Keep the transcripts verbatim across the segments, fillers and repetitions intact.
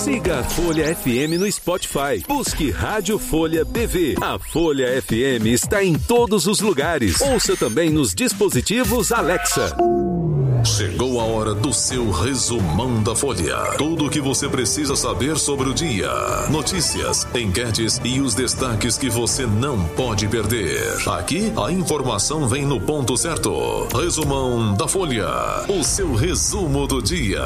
Siga a Folha F M no Spotify. Busque Rádio Folha B V. A Folha F M está em todos os lugares. Ouça também nos dispositivos Alexa. Chegou a hora do seu resumão da Folha. Tudo o que você precisa saber sobre o dia. Notícias, enquetes e os destaques que você não pode perder. Aqui, a informação vem no ponto certo. Resumão da Folha. O seu resumo do dia.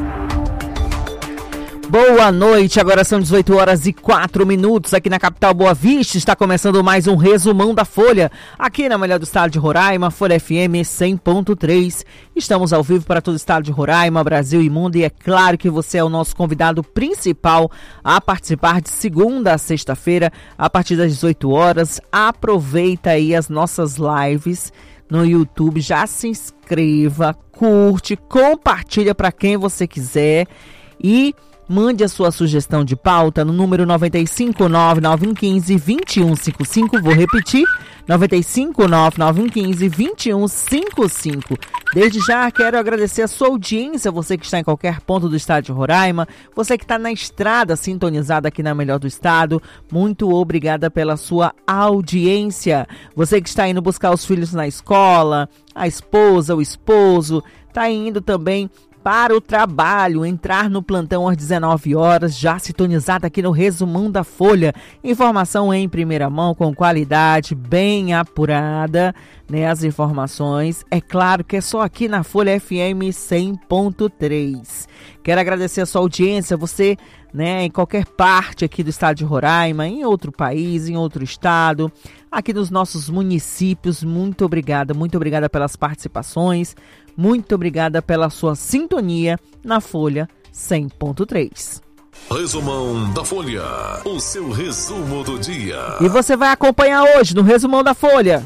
Boa noite, agora são dezoito horas e quatro minutos aqui na capital Boa Vista. Está começando mais um resumão da Folha, aqui na melhor do estado de Roraima, Folha F M cem ponto três. Estamos ao vivo para todo o estado de Roraima, Brasil e mundo, e é claro que você é o nosso convidado principal a participar de segunda a sexta-feira, a partir das dezoito horas. Aproveita aí as nossas lives no YouTube, já se inscreva, curte, compartilha para quem você quiser e mande a sua sugestão de pauta no número nove cinco nove nove um cinco, dois um cinco cinco. Vou repetir, nove cinco nove nove um cinco, dois um cinco cinco. Desde já quero agradecer a sua audiência, você que está em qualquer ponto do estado de Roraima, você que está na estrada sintonizada aqui na melhor do estado, muito obrigada pela sua audiência. Você que está indo buscar os filhos na escola, a esposa, o esposo, está indo também para o trabalho, entrar no plantão às dezenove horas, já sintonizado aqui no Resumão da Folha. Informação em primeira mão, com qualidade, bem apurada, né? As informações, é claro que é só aqui na Folha F M cem ponto três. Quero agradecer a sua audiência, você, né, em qualquer parte aqui do estado de Roraima, em outro país, em outro estado, aqui nos nossos municípios, muito obrigada, muito obrigada pelas participações. Muito obrigada pela sua sintonia na Folha cem ponto três. Resumão da Folha, o seu resumo do dia. E você vai acompanhar hoje no Resumão da Folha.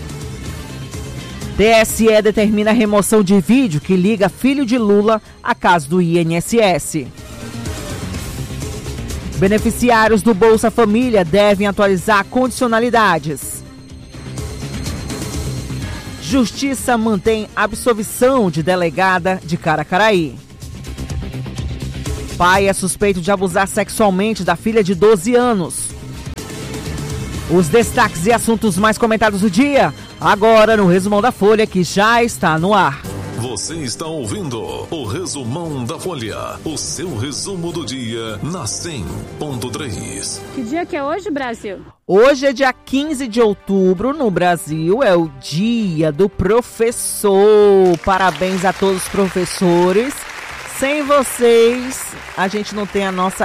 T S E determina a remoção de vídeo que liga filho de Lula à casa do I N S S. Beneficiários do Bolsa Família devem atualizar condicionalidades. Justiça mantém absolvição de delegada de Caracaraí. Pai é suspeito de abusar sexualmente da filha de doze anos. Os destaques e assuntos mais comentados do dia, agora no Resumão da Folha, que já está no ar. Você está ouvindo o Resumão da Folha, o seu resumo do dia na cem ponto três. Que dia que é hoje, Brasil? Hoje é dia quinze de outubro, no Brasil, é o dia do professor. Parabéns a todos os professores. Sem vocês, a gente não tem a nossa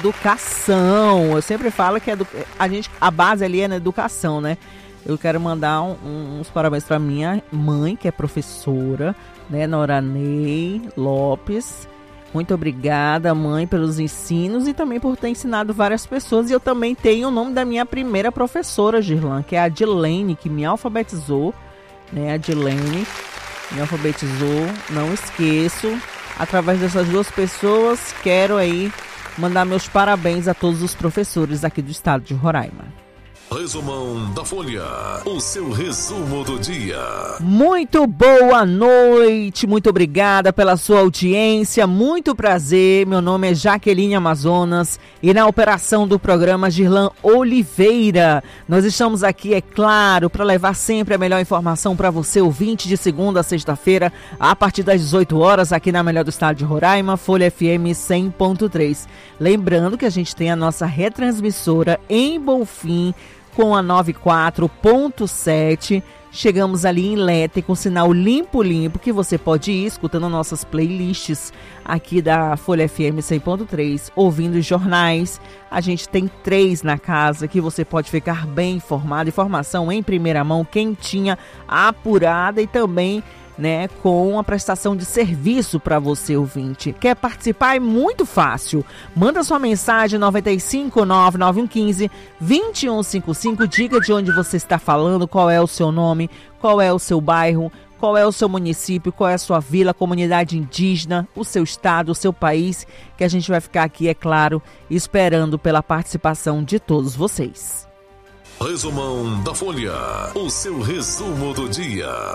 educação. Eu sempre falo que a, edu... a, gente, a base ali é na educação, né? Eu quero mandar um, um, uns parabéns para minha mãe, que é professora, né, Noranei Lopes. Muito obrigada, mãe, pelos ensinos e também por ter ensinado várias pessoas. E eu também tenho o nome da minha primeira professora, Girlan, que é a Dilene, que me alfabetizou, né? A Dilene me alfabetizou, não esqueço. Através dessas duas pessoas, quero aí mandar meus parabéns a todos os professores aqui do estado de Roraima. Resumão da Folha, o seu resumo do dia. Muito boa noite, muito obrigada pela sua audiência, muito prazer. Meu nome é Jaqueline Amazonas e na operação do programa Girlan Oliveira. Nós estamos aqui, é claro, para levar sempre a melhor informação para você, ouvinte, de segunda a sexta-feira, a partir das dezoito horas, aqui na melhor do estado de Roraima, Folha F M cem ponto três. Lembrando que a gente tem a nossa retransmissora em Bonfim, com a noventa e quatro ponto sete, chegamos ali em Lete com sinal limpo-limpo, que você pode ir escutando nossas playlists aqui da Folha F M cem ponto três, ouvindo os jornais. A gente tem três na casa que você pode ficar bem informado, informação em primeira mão, quentinha, apurada e também, né, com a prestação de serviço para você, ouvinte. Quer participar? É muito fácil. Manda sua mensagem nove cinco nove nove um cinco, dois um cinco cinco. Diga de onde você está falando, qual é o seu nome, qual é o seu bairro, qual é o seu município, qual é a sua vila, comunidade indígena, o seu estado, o seu país, que a gente vai ficar aqui, é claro, esperando pela participação de todos vocês. Resumão da Folha, o seu resumo do dia.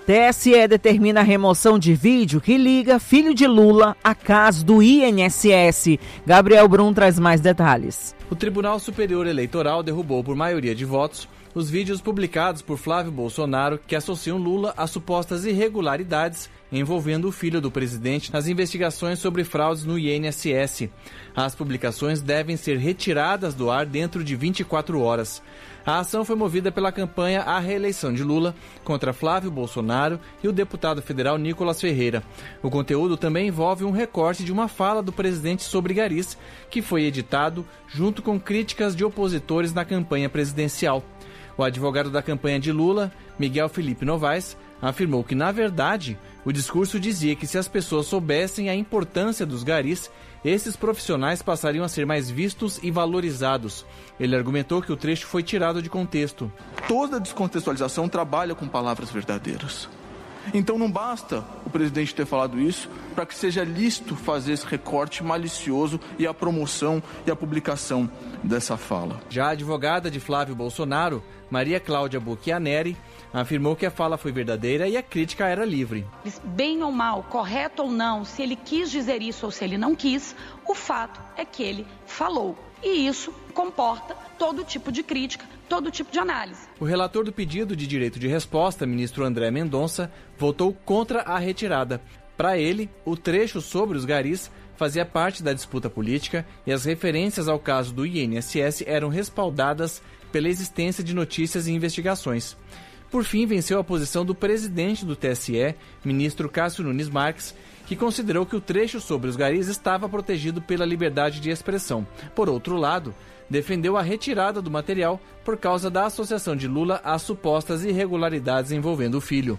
T S E determina a remoção de vídeo que liga filho de Lula a caso do I N S S. Gabriel Brum traz mais detalhes. O Tribunal Superior Eleitoral derrubou por maioria de votos os vídeos publicados por Flávio Bolsonaro que associam Lula a supostas irregularidades envolvendo o filho do presidente nas investigações sobre fraudes no I N S S. As publicações devem ser retiradas do ar dentro de vinte e quatro horas. A ação foi movida pela campanha à reeleição de Lula contra Flávio Bolsonaro e o deputado federal Nicolas Ferreira. O conteúdo também envolve um recorte de uma fala do presidente sobre garis, que foi editado junto com críticas de opositores na campanha presidencial. O advogado da campanha de Lula, Miguel Felipe Novaes, afirmou que, na verdade, o discurso dizia que se as pessoas soubessem a importância dos garis, esses profissionais passariam a ser mais vistos e valorizados. Ele argumentou que o trecho foi tirado de contexto. Toda descontextualização trabalha com palavras verdadeiras. Então não basta o presidente ter falado isso para que seja lícito fazer esse recorte malicioso e a promoção e a publicação dessa fala. Já a advogada de Flávio Bolsonaro, Maria Cláudia Bocchianeri, afirmou que a fala foi verdadeira e a crítica era livre. Bem ou mal, correto ou não, se ele quis dizer isso ou se ele não quis, o fato é que ele falou. E isso comporta todo tipo de crítica, todo tipo de análise. O relator do pedido de direito de resposta, ministro André Mendonça, votou contra a retirada. Para ele, o trecho sobre os garis fazia parte da disputa política e as referências ao caso do I N S S eram respaldadas pela existência de notícias e investigações. Por fim, venceu a posição do presidente do T S E, ministro Cássio Nunes Marques, que considerou que o trecho sobre os garis estava protegido pela liberdade de expressão. Por outro lado, defendeu a retirada do material por causa da associação de Lula às supostas irregularidades envolvendo o filho.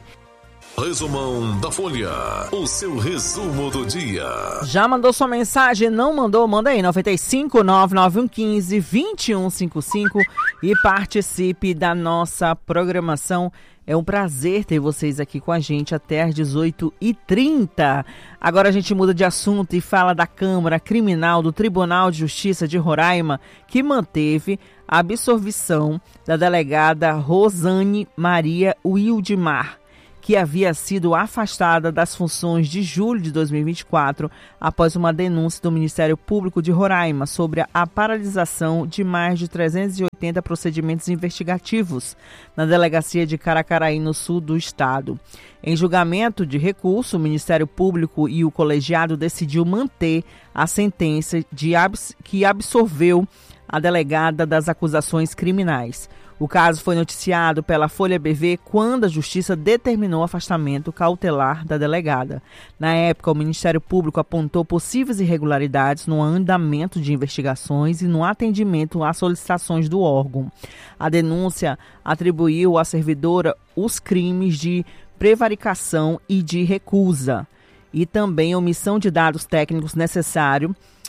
Resumão da Folha, o seu resumo do dia. Já mandou sua mensagem? Não mandou? Manda aí, nove cinco nove nove um um cinco dois um cinco cinco e participe da nossa programação. É um prazer ter vocês aqui com a gente até às dezoito e trinta. Agora a gente muda de assunto e fala da Câmara Criminal do Tribunal de Justiça de Roraima, que manteve a absolvição da delegada Rosane Maria Wildmar, que havia sido afastada das funções de julho de dois mil e vinte e quatro após uma denúncia do Ministério Público de Roraima sobre a paralisação de mais de trezentos e oitenta procedimentos investigativos na delegacia de Caracaraí, no sul do estado. Em julgamento de recurso, o Ministério Público e o colegiado decidiu manter a sentença de abs- que absolveu a delegada das acusações criminais. O caso foi noticiado pela Folha B V quando a Justiça determinou o afastamento cautelar da delegada. Na época, o Ministério Público apontou possíveis irregularidades no andamento de investigações e no atendimento às solicitações do órgão. A denúncia atribuiu à servidora os crimes de prevaricação e de recusa, e também omissão de dados técnicos necessários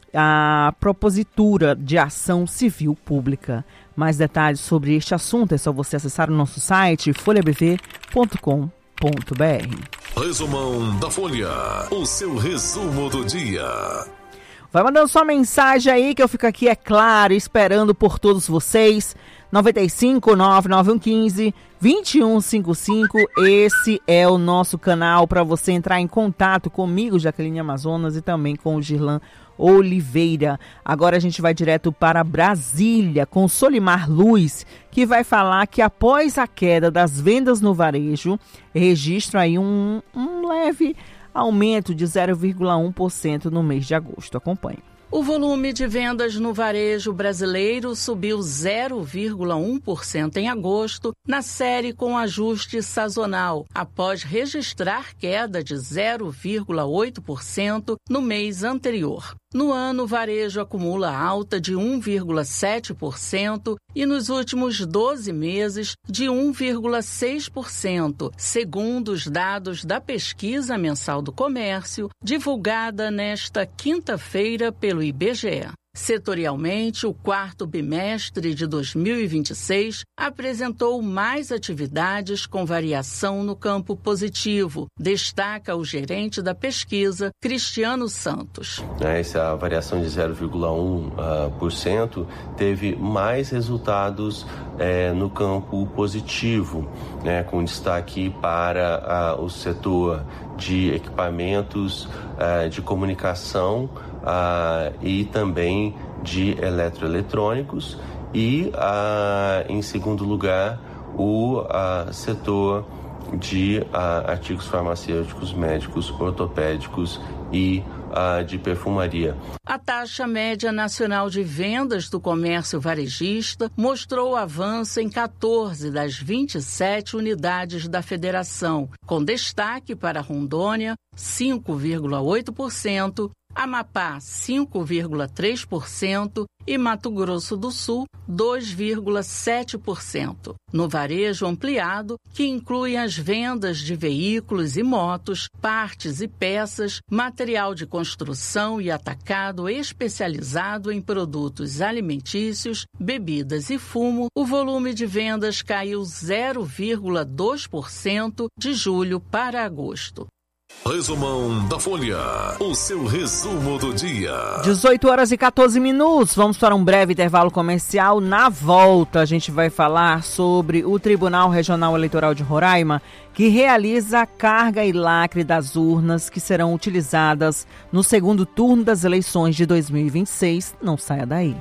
à propositura de ação civil pública. Mais detalhes sobre este assunto é só você acessar o nosso site folha b v ponto com ponto b r. Resumão da Folha, o seu resumo do dia. Vai mandando sua mensagem aí que eu fico aqui, é claro, esperando por todos vocês. nove cinco nove nove um um cinco dois um cinco cinco. Esse é o nosso canal para você entrar em contato comigo, Jaqueline Amazonas, e também com o Girlan Oliveira. Agora a gente vai direto para Brasília com Solimar Luz, que vai falar que após a queda das vendas no varejo, registra aí um, um leve aumento de zero vírgula um por cento no mês de agosto. Acompanhe. O volume de vendas no varejo brasileiro subiu zero vírgula um por cento em agosto, na série com ajuste sazonal, após registrar queda de zero vírgula oito por cento no mês anterior. No ano, o varejo acumula alta de um vírgula sete por cento e nos últimos doze meses de um vírgula seis por cento, segundo os dados da Pesquisa Mensal do Comércio, divulgada nesta quinta-feira pelo I B G E. Setorialmente, o quarto bimestre de dois mil e vinte e seis apresentou mais atividades com variação no campo positivo, destaca o gerente da pesquisa, Cristiano Santos. Essa variação de zero vírgula um por cento teve mais resultados é, no campo positivo, né, com destaque para uh, o setor de equipamentos uh, de comunicação uh, e também de eletroeletrônicos e, uh, em segundo lugar, o uh, setor de uh, artigos farmacêuticos, médicos, ortopédicos e uh, de perfumaria. A taxa média nacional de vendas do comércio varejista mostrou avanço em quatorze das vinte e sete unidades da federação, com destaque para Rondônia, cinco vírgula oito por cento, Amapá, cinco vírgula três por cento e Mato Grosso do Sul, dois vírgula sete por cento. No varejo ampliado, que inclui as vendas de veículos e motos, partes e peças, material de construção e atacado especializado em produtos alimentícios, bebidas e fumo, o volume de vendas caiu zero vírgula dois por cento de julho para agosto. Resumão da Folha, o seu resumo do dia. dezoito horas e quatorze minutos, vamos para um breve intervalo comercial. Na volta a gente vai falar sobre o Tribunal Regional Eleitoral de Roraima, que realiza a carga e lacre das urnas que serão utilizadas no segundo turno das eleições de dois mil e vinte e seis. Não saia daí.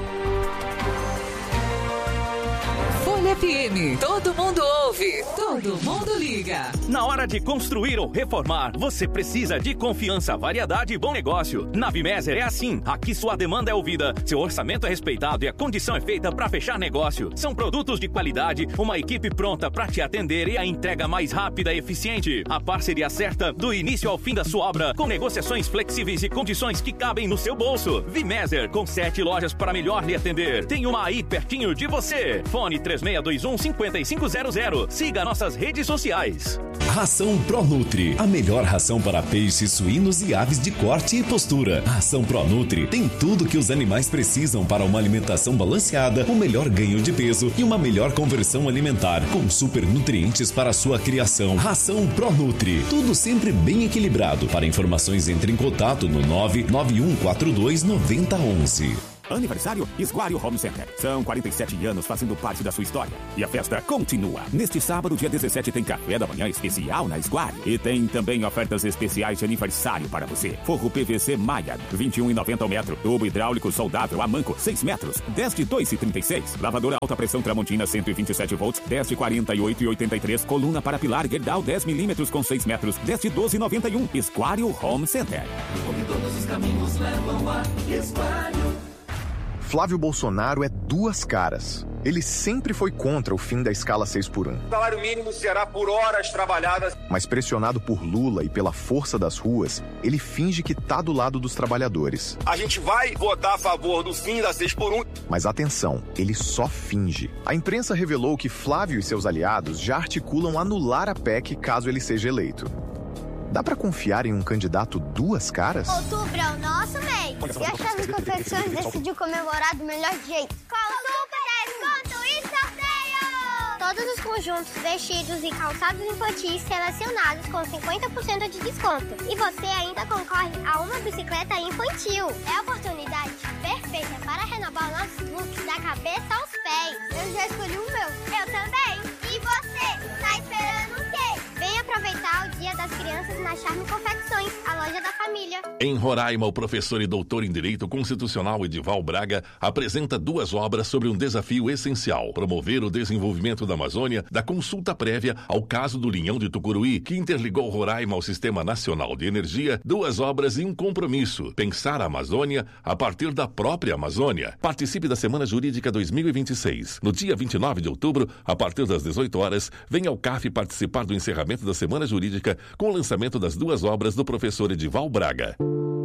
Folha F M, todo mundo ouve, todo mundo liga. Na hora de construir ou reformar, você precisa de confiança, variedade e bom negócio. Na Vimeser é assim. Aqui sua demanda é ouvida, seu orçamento é respeitado e a condição é feita para fechar negócio. São produtos de qualidade, uma equipe pronta para te atender e a entrega mais rápida e eficiente. A parceria certa do início ao fim da sua obra, com negociações flexíveis e condições que cabem no seu bolso. Vimeser, com sete lojas para melhor lhe atender. Tem uma aí pertinho de você. Fone três seis dois um, cinco cinco zero zero. Siga nossas redes sociais. Ração ProNutri, a melhor ração para peixes, suínos e aves de corte e postura. A ração ProNutri tem tudo que os animais precisam para uma alimentação balanceada, um melhor ganho de peso e uma melhor conversão alimentar, com super nutrientes para a sua criação. Ração ProNutri, tudo sempre bem equilibrado. Para informações, entre em contato no nove nove um quatro dois nove zero um um. Aniversário Esguário Home Center. São quarenta e sete anos fazendo parte da sua história. E a festa continua. Neste sábado, dia dezessete, tem café da manhã especial na Esguário. E tem também ofertas especiais de aniversário para você. Forro P V C Maia, vinte e um reais e noventa centavos ao metro. Tubo hidráulico soldável a manco, seis metros, dez de dois reais e trinta e seis. Lavadora alta pressão Tramontina, cento e vinte e sete volts, dez de quarenta e oito reais e oitenta e três. Coluna para pilar Gerdau, dez milímetros com seis metros, dez de doze reais e noventa e um. Esguário Home Center. Todos os caminhos levam a Esguário. Flávio Bolsonaro é duas caras. Ele sempre foi contra o fim da escala seis por um. O salário mínimo será por horas trabalhadas. Mas pressionado por Lula e pela força das ruas, ele finge que tá do lado dos trabalhadores. A gente vai votar a favor do fim da seis por um. Mas atenção, ele só finge. A imprensa revelou que Flávio e seus aliados já articulam anular a P E C caso ele seja eleito. Dá pra confiar em um candidato duas caras? Outubro é o nosso mês. E a Chaves Confecções decidiu comemorar do melhor jeito. Com super desconto e sorteio! Todos os conjuntos, vestidos e calçados infantis selecionados com cinquenta por cento de desconto. E você ainda concorre a uma bicicleta infantil. É a oportunidade perfeita para renovar nossos looks da cabeça aos pés. Eu já escolhi o meu. Eu também. E você? Tá esperando o quê? Vem aproveitar o Dia das Crianças na Charme Confecções, a loja da família. Em Roraima, o professor e doutor em Direito Constitucional Edival Braga apresenta duas obras sobre um desafio essencial: promover o desenvolvimento da Amazônia, da consulta prévia ao caso do Linhão de Tucuruí, que interligou Roraima ao Sistema Nacional de Energia, duas obras e um compromisso: pensar a Amazônia a partir da própria Amazônia. Participe da Semana Jurídica dois mil e vinte e seis. No dia vinte e nove de outubro, a partir das dezoito horas, venha ao C A F participar do encerramento da Semana Jurídica com o lançamento das duas obras do professor Edival Braga.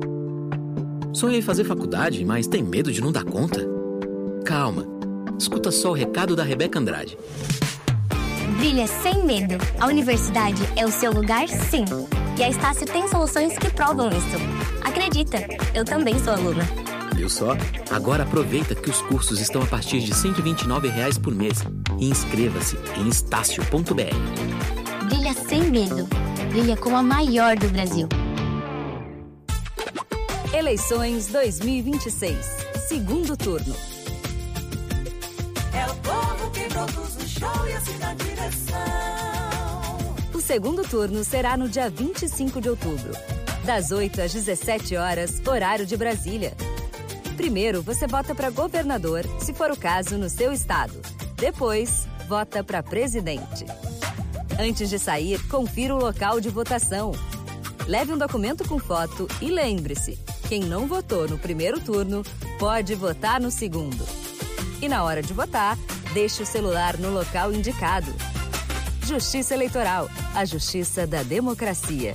Sonhei fazer faculdade, mas tem medo de não dar conta? Calma, escuta só o recado da Rebeca Andrade. Brilha sem medo. A universidade é o seu lugar, sim. E a Estácio tem soluções que provam isso. Acredita, eu também sou aluna. Viu só? Agora aproveita que os cursos estão a partir de cento e vinte e nove reais por mês e inscreva-se em estácio ponto b r. Brilha sem medo. Brilha como a maior do Brasil. Eleições dois mil e vinte e seis. Segundo turno. É o povo que produz o show e assim dá direção. O segundo turno será no dia vinte e cinco de outubro, das oito às dezessete horas, horário de Brasília. Primeiro, você vota para governador, se for o caso, no seu estado. Depois, vota para presidente. Antes de sair, confira o local de votação. Leve um documento com foto e lembre-se, quem não votou no primeiro turno pode votar no segundo. E na hora de votar, deixe o celular no local indicado. Justiça Eleitoral, a justiça da democracia.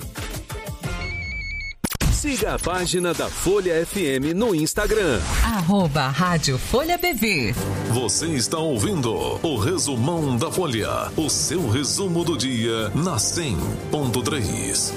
Siga a página da Folha F M no Instagram. Arroba Rádio Folha B V. Você está ouvindo o Resumão da Folha, o seu resumo do dia na cem ponto três.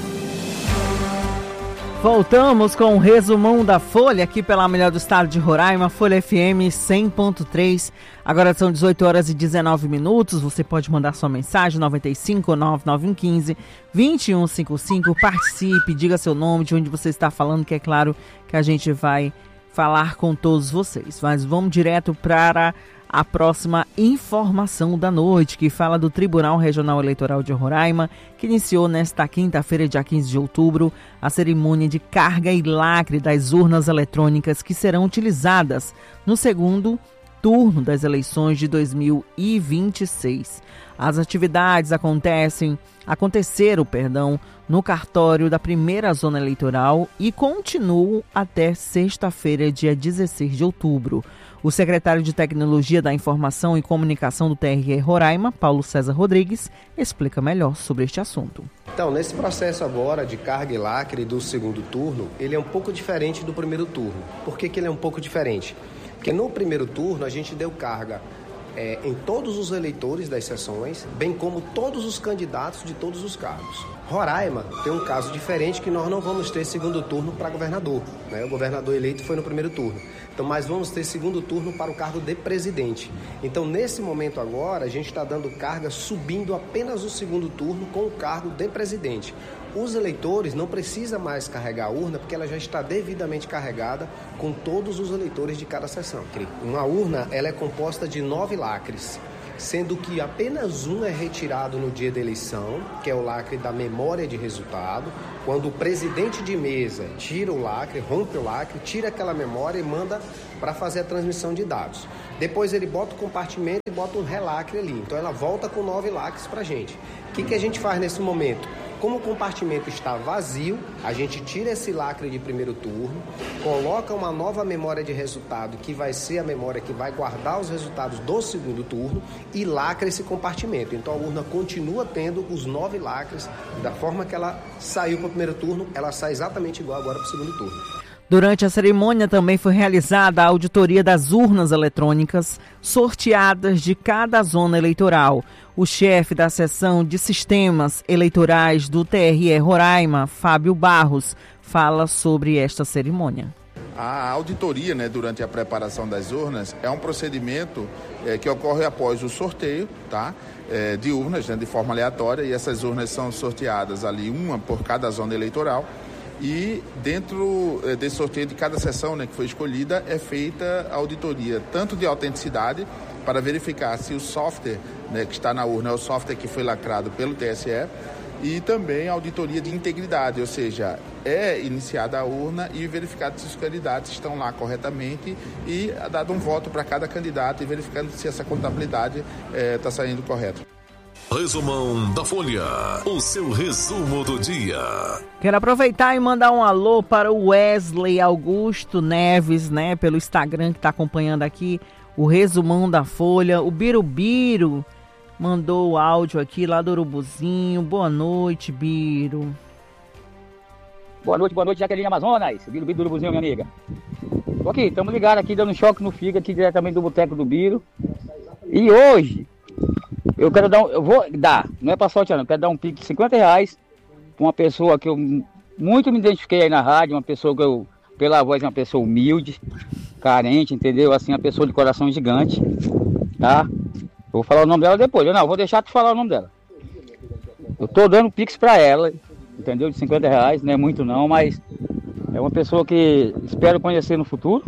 Voltamos com o resumão da Folha aqui pela melhor do estado de Roraima, Folha F M cem ponto três. Agora são dezoito horas e dezenove minutos. Você pode mandar sua mensagem noventa e cinco, nove nove um cinco, dois um cinco cinco. Participe, diga seu nome, de onde você está falando, que é claro que a gente vai falar com todos vocês. Mas vamos direto para a próxima informação da noite, que fala do Tribunal Regional Eleitoral de Roraima, que iniciou nesta quinta-feira, dia quinze de outubro, a cerimônia de carga e lacre das urnas eletrônicas que serão utilizadas no segundo turno das eleições de dois mil e vinte e seis. As atividades acontecem, aconteceram, perdão, no cartório da primeira zona eleitoral e continuam até sexta-feira, dia dezesseis de outubro. O secretário de Tecnologia da Informação e Comunicação do T R E Roraima, Paulo César Rodrigues, explica melhor sobre este assunto. Então, nesse processo agora de carga e lacre do segundo turno, ele é um pouco diferente do primeiro turno. Por que que ele é um pouco diferente? Porque no primeiro turno a gente deu carga é, em todos os eleitores das sessões, bem como todos os candidatos de todos os cargos. Roraima tem um caso diferente, que nós não vamos ter segundo turno para governador, né? O governador eleito foi no primeiro turno. Então, mas vamos ter segundo turno para o cargo de presidente. Então, nesse momento agora, a gente está dando carga subindo apenas o segundo turno com o cargo de presidente. Os eleitores não precisam mais carregar a urna, porque ela já está devidamente carregada com todos os eleitores de cada sessão. Uma urna, ela é composta de nove lacres, sendo que apenas um é retirado no dia da eleição, que é o lacre da memória de resultado, quando o presidente de mesa tira o lacre, rompe o lacre, tira aquela memória e manda para fazer a transmissão de dados. Depois ele bota o compartimento e bota um relacre ali, então ela volta com nove lacres para a gente. O que que a gente faz nesse momento? Como o compartimento está vazio, a gente tira esse lacre de primeiro turno, coloca uma nova memória de resultado, que vai ser a memória que vai guardar os resultados do segundo turno, e lacra esse compartimento. Então a urna continua tendo os nove lacres, da forma que ela saiu para o primeiro turno, ela sai exatamente igual agora para o segundo turno. Durante a cerimônia também foi realizada a auditoria das urnas eletrônicas sorteadas de cada zona eleitoral. O chefe da seção de sistemas eleitorais do T R E Roraima, Fábio Barros, fala sobre esta cerimônia. A auditoria, né, durante a preparação das urnas, é um procedimento é, que ocorre após o sorteio, tá, é, de urnas, né, de forma aleatória, e essas urnas são sorteadas ali, uma por cada zona eleitoral. E dentro desse sorteio de cada sessão, né, que foi escolhida, é feita a auditoria tanto de autenticidade, para verificar se o software, né, que está na urna é o software que foi lacrado pelo T S E, e também a auditoria de integridade, ou seja, é iniciada a urna e verificado se os candidatos estão lá corretamente e dado um voto para cada candidato e verificando se essa contabilidade está é, saindo correta. Resumão da Folha, o seu resumo do dia. Quero aproveitar e mandar um alô para o Wesley Augusto Neves, né, pelo Instagram, que está acompanhando aqui o resumão da Folha. O Birubiru mandou o áudio aqui lá do Urubuzinho. Boa noite, Biro. Boa noite, boa noite, Jaqueline Amazonas. Birubiru do Urubuzinho, minha amiga. Tô aqui, estamos ligados aqui, dando um choque no fígado aqui diretamente do Boteco do Biro. E hoje eu quero dar, um, eu vou dar, não é para sortear, não, eu quero dar um pique de cinquenta reais para uma pessoa que eu muito me identifiquei aí na rádio, uma pessoa que eu pela voz é uma pessoa humilde, carente, entendeu? Assim, uma pessoa de coração gigante, tá? Eu vou falar o nome dela depois. Eu não, vou deixar tu falar o nome dela. Eu tô dando pix pra ela, entendeu? De cinquenta reais, não é muito não, mas é uma pessoa que espero conhecer no futuro,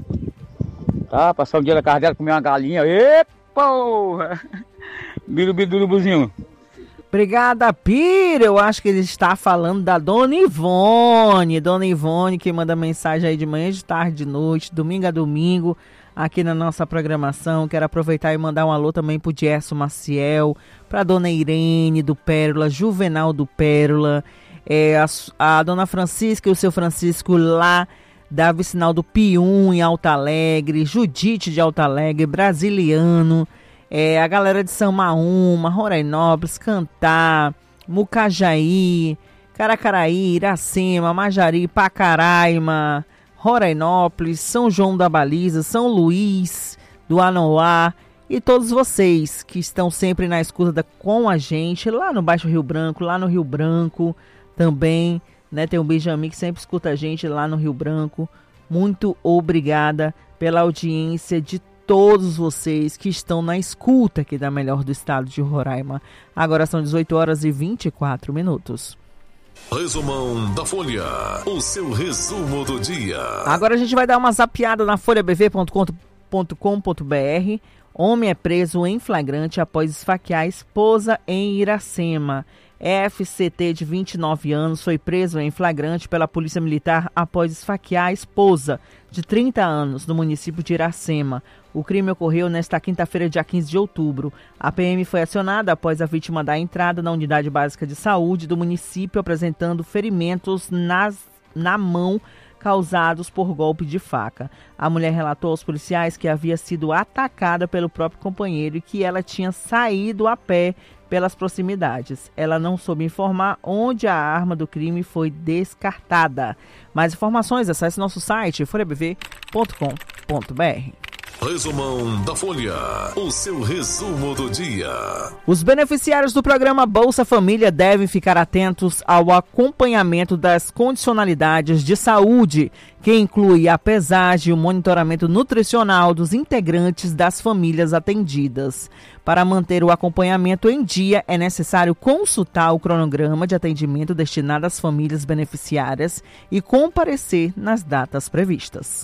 tá? Passar um dia na casa dela, comer uma galinha. Ê, porra! Biru, biru, urubuzinho. Obrigada, Pira. Eu acho que ele está falando da Dona Ivone. Dona Ivone que manda mensagem aí de manhã, de tarde, de noite, domingo a domingo, aqui na nossa programação. Quero aproveitar e mandar um alô também pro Gerson Maciel, pra Dona Irene do Pérola, Juvenal do Pérola, é, a, a Dona Francisca e o seu Francisco lá da Vicinal do Pium, em Alto Alegre, Judite de Alto Alegre, Brasiliano, é, a galera de Samaúma, Rorainópolis, Cantar, Mucajaí, Caracaraí, Iracema, Majari, Pacaraima, Rorainópolis, São João da Baliza, São Luís do Anoá e todos vocês que estão sempre na escuta da, com a gente lá no Baixo Rio Branco, lá no Rio Branco também, né? Tem o Benjamin que sempre escuta a gente lá no Rio Branco. Muito obrigada pela audiência de todos vocês que estão na escuta aqui da Melhor do Estado de Roraima. Agora são dezoito horas e vinte e quatro minutos. Resumão da Folha, o seu resumo do dia. Agora a gente vai dar uma zapiada na folha b v ponto com ponto b r. Homem é preso em flagrante após esfaquear a esposa em Iracema. F C T de vinte e nove anos foi preso em flagrante pela Polícia Militar após esfaquear a esposa de trinta anos no município de Iracema. O crime ocorreu nesta quinta-feira, dia quinze de outubro. A P M foi acionada após a vítima dar entrada na unidade básica de saúde do município apresentando ferimentos nas, na mão causados por golpe de faca. A mulher relatou aos policiais que havia sido atacada pelo próprio companheiro e que ela tinha saído a pé pelas proximidades. Ela não soube informar onde a arma do crime foi descartada. Mais informações, acesse nosso site folha b v ponto com ponto b r. Resumão da Folha, o seu resumo do dia. Os beneficiários do programa Bolsa Família devem ficar atentos ao acompanhamento das condicionalidades de saúde, que inclui a pesagem e o monitoramento nutricional dos integrantes das famílias atendidas. Para manter o acompanhamento em dia, é necessário consultar o cronograma de atendimento destinado às famílias beneficiárias e comparecer nas datas previstas.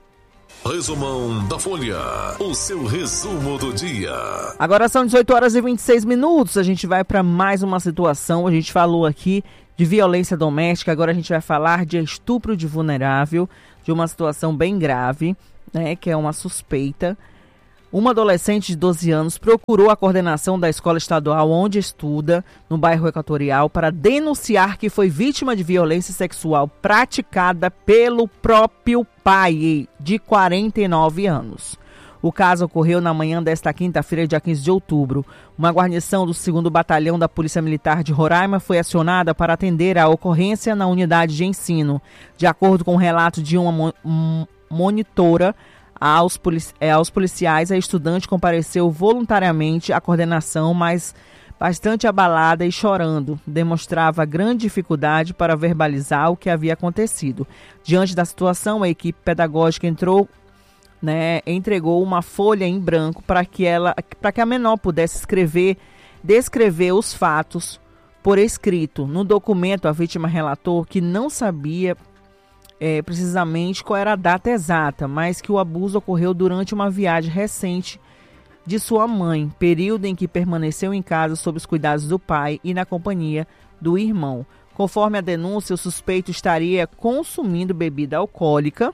Resumão da Folha, o seu resumo do dia. Agora são dezoito horas e vinte e seis minutos, a gente vai para mais uma situação. A gente falou aqui de violência doméstica, agora a gente vai falar de estupro de vulnerável, de uma situação bem grave, né, que é uma suspeita. Uma adolescente de doze anos procurou a coordenação da escola estadual onde estuda, no bairro Equatorial, para denunciar que foi vítima de violência sexual praticada pelo próprio pai, de quarenta e nove anos. O caso ocorreu na manhã desta quinta-feira, dia quinze de outubro. Uma guarnição do segundo Batalhão da Polícia Militar de Roraima foi acionada para atender a ocorrência na unidade de ensino. De acordo com o relato de uma mo- monitora, Aos, polici- é, aos policiais, a estudante compareceu voluntariamente à coordenação, mas bastante abalada e chorando. Demonstrava grande dificuldade para verbalizar o que havia acontecido. Diante da situação, a equipe pedagógica entrou, né, entregou uma folha em branco para que, ela, para que a menor pudesse escrever, descrever os fatos por escrito. No documento, a vítima relatou que não sabia É, precisamente qual era a data exata, mas que o abuso ocorreu durante uma viagem recente de sua mãe, período em que permaneceu em casa sob os cuidados do pai e na companhia do irmão. Conforme a denúncia, o suspeito estaria consumindo bebida alcoólica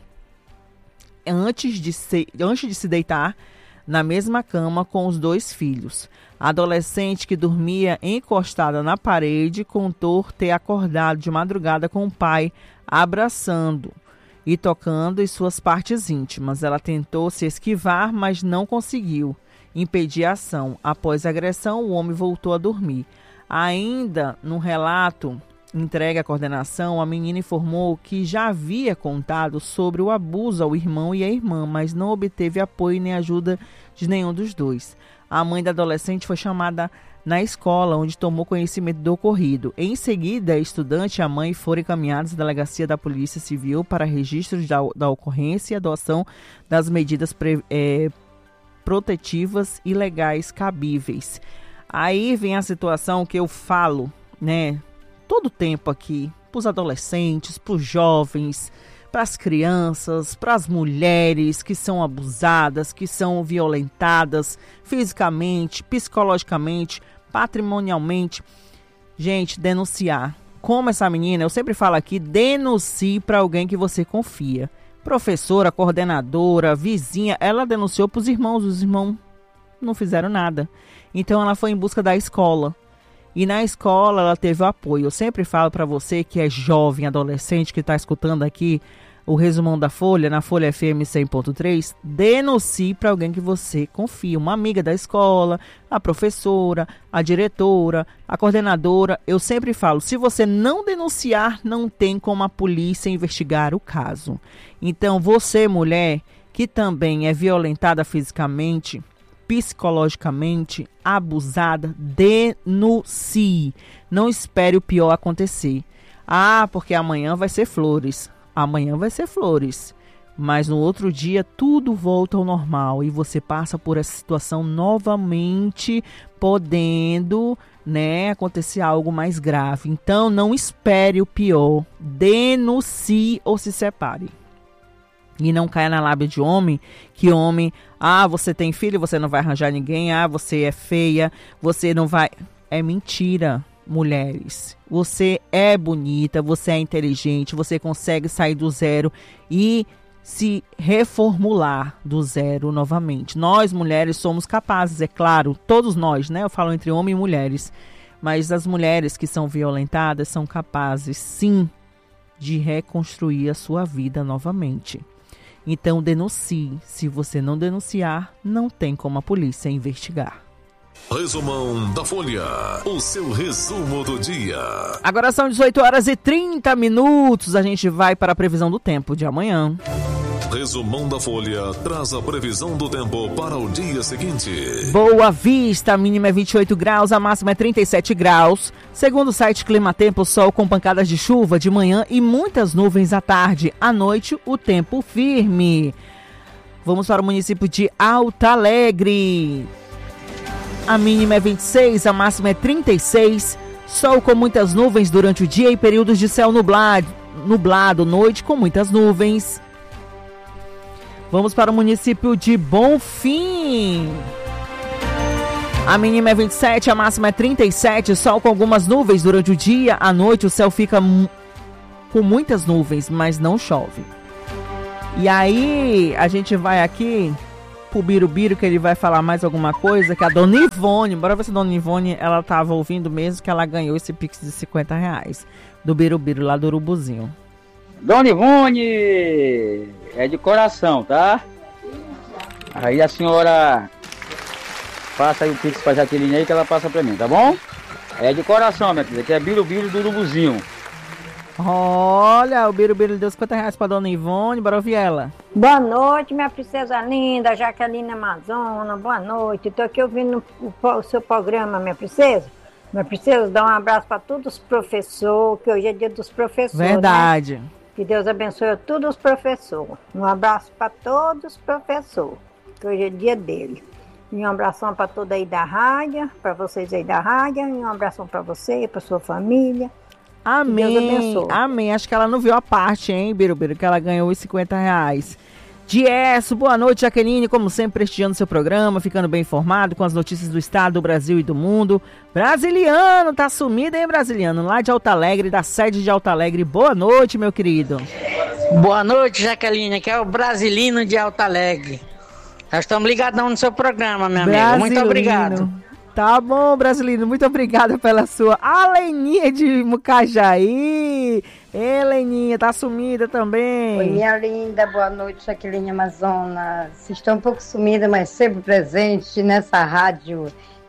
antes de se, antes de se deitar na mesma cama com os dois filhos. A adolescente, que dormia encostada na parede, contou ter acordado de madrugada com o pai abraçando e tocando em suas partes íntimas. Ela tentou se esquivar, mas não conseguiu impedir a ação. Após a agressão, o homem voltou a dormir. Ainda no relato entregue à coordenação, a menina informou que já havia contado sobre o abuso ao irmão e à irmã, mas não obteve apoio nem ajuda de nenhum dos dois. A mãe da adolescente foi chamada na escola, onde tomou conhecimento do ocorrido. Em seguida, a estudante e a mãe foram encaminhados à delegacia da Polícia Civil para registro da, da ocorrência e adoção das medidas pre, é, protetivas e legais cabíveis. Aí vem a situação que eu falo, né, todo tempo aqui, para os adolescentes, para os jovens, para as crianças, para as mulheres que são abusadas, que são violentadas fisicamente, psicologicamente, patrimonialmente. Gente, denunciar. Como essa menina, eu sempre falo aqui, denuncie para alguém que você confia. Professora, coordenadora, vizinha, ela denunciou para os irmãos, os irmãos não fizeram nada. Então ela foi em busca da escola. E na escola ela teve o apoio. Eu sempre falo para você que é jovem, adolescente, que está escutando aqui o resumão da Folha, na Folha F M cem ponto três, denuncie para alguém que você confia. Uma amiga da escola, a professora, a diretora, a coordenadora. Eu sempre falo, se você não denunciar, não tem como a polícia investigar o caso. Então você, mulher, que também é violentada fisicamente, psicologicamente, abusada, denuncie. Não espere o pior acontecer. Ah, porque amanhã vai ser flores. Amanhã vai ser flores. Mas no outro dia tudo volta ao normal e você passa por essa situação novamente, podendo, né, acontecer algo mais grave. Então não espere o pior. Denuncie ou se separe. E não caia na lábia de homem, que homem, ah, você tem filho, você não vai arranjar ninguém, ah, você é feia, você não vai... É mentira, mulheres. Você é bonita, você é inteligente, você consegue sair do zero e se reformular do zero novamente. Nós, mulheres, somos capazes, é claro, todos nós, né? Eu falo entre homens e mulheres, mas as mulheres que são violentadas são capazes, sim, de reconstruir a sua vida novamente. Então denuncie. Se você não denunciar, não tem como a polícia investigar. Resumão da Folha, o seu resumo do dia. Agora são dezoito horas e trinta minutos. A gente vai para a previsão do tempo de amanhã. Resumão da Folha traz a previsão do tempo para o dia seguinte. Boa Vista, a mínima é vinte e oito graus, a máxima é trinta e sete graus. Segundo o site Climatempo, sol com pancadas de chuva de manhã e muitas nuvens à tarde. À noite, o tempo firme. Vamos para o município de Alto Alegre. A mínima é vinte e seis, a máxima é trinta e seis. Sol com muitas nuvens durante o dia e períodos de céu nublado. Nublado, noite com muitas nuvens. Vamos para o município de Bonfim. A mínima é vinte e sete, a máxima é trinta e sete. Sol com algumas nuvens durante o dia. À noite o céu fica m- com muitas nuvens, mas não chove. E aí a gente vai aqui pro Birubiru, que ele vai falar mais alguma coisa, que a Dona Ivone, bora ver se a Dona Ivone, ela tava ouvindo mesmo, que ela ganhou esse pix de cinquenta reais do Birubiru lá do Urubuzinho. Dona Ivone, é de coração, tá? Aí a senhora passa aí o pix pra Jaqueline aí que ela passa pra mim, tá bom? É de coração, minha filha, que é Birubiru do Urubuzinho. Olha, o Birubiru deu cinquenta reais pra Dona Ivone, bora ouvir ela. Boa noite, minha princesa linda, Jaqueline Amazona, boa noite. Tô aqui ouvindo o, o seu programa, minha princesa. Minha princesa, dá um abraço para todos os professores, que hoje é dia dos professores. Verdade. Né? Que Deus abençoe todos os professores. Um abraço para todos os professores, que hoje é dia dele. E um abração para toda aí da rádio, para vocês aí da rádio, e um abração para você e para sua família. Amém, amém. Acho que ela não viu a parte, hein, Birubiru, que ela ganhou os cinquenta reais. Diesso, boa noite, Jaqueline, como sempre, prestigiando seu programa, ficando bem informado com as notícias do estado, do Brasil e do mundo. Brasiliano, tá sumido, hein, Brasiliano? Lá de Alto Alegre, da sede de Alto Alegre. Boa noite, meu querido. Boa noite, Jaqueline, que é o Brasilino de Alto Alegre. Nós estamos ligadão no seu programa, minha amiga. Muito obrigado. Tá bom, Brasilino, muito obrigada pela sua. A Leninha de Mucajaí. Ei, Leninha, tá sumida também. Oi, minha linda, boa noite, Jaqueline Amazonas. Estou um pouco sumida, mas sempre presente nessa rádio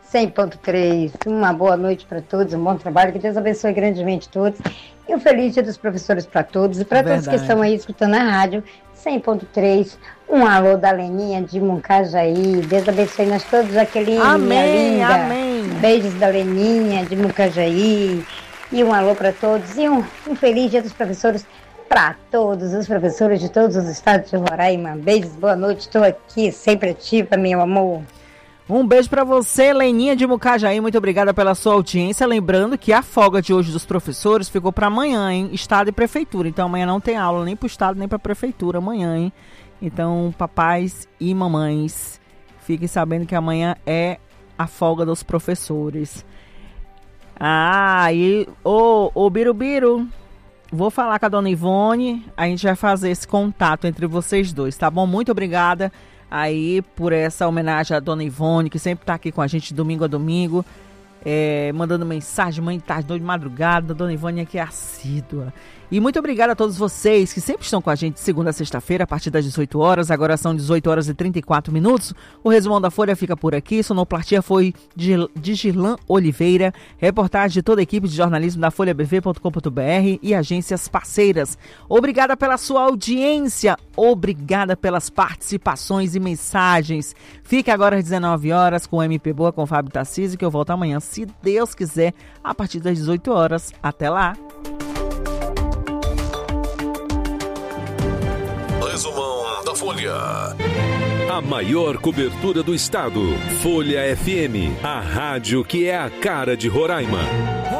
cem ponto três. Uma boa noite para todos, um bom trabalho, que Deus abençoe grandemente todos. E um feliz dia dos professores para todos e para todos que estão aí escutando a rádio cem ponto três. Um alô da Leninha de Muncajaí. Deus abençoe nós todos, Jaqueline, amém, minha linda. Amém. Beijos da Leninha de Muncajaí. E um alô para todos. E um, um feliz dia dos professores para todos os professores de todos os estados de Roraima. Beijos, boa noite. Estou aqui sempre ativa, meu amor. Um beijo para você, Leninha de Mucajaí. Muito obrigada pela sua audiência. Lembrando que a folga de hoje dos professores ficou para amanhã, hein? Estado e prefeitura. Então amanhã não tem aula nem para o estado nem para a prefeitura amanhã, hein? Então, papais e mamães, fiquem sabendo que amanhã é a folga dos professores. Ah, e ô, ô Birubiru, vou falar com a dona Ivone. A gente vai fazer esse contato entre vocês dois, tá bom? Muito obrigada aí por essa homenagem à dona Ivone, que sempre tá aqui com a gente domingo a domingo, é, mandando mensagem, manhã, tarde, noite, de madrugada. A dona Ivone aqui é assídua. E muito obrigada a todos vocês que sempre estão com a gente de segunda a sexta-feira, a partir das dezoito horas. Agora são dezoito horas e trinta e quatro minutos. O Resumão da Folha fica por aqui. Sonoplastia foi de, de Girlan Oliveira. Reportagem de toda a equipe de jornalismo da folha b v ponto com ponto b r e agências parceiras. Obrigada pela sua audiência. Obrigada pelas participações e mensagens. Fique agora às dezenove horas com o M P Boa com o Fábio Tarcísio, que eu volto amanhã, se Deus quiser, a partir das dezoito horas. Até lá. Resumão da Folha. A maior cobertura do estado. Folha F M, a rádio que é a cara de Roraima.